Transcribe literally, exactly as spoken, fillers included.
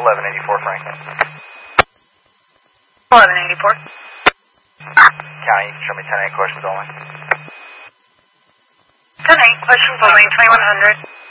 eleven eighty-four Franklin. eleven eighty-four. County, show me ten eight questions only. ten eight, questions only, twenty-one hundred.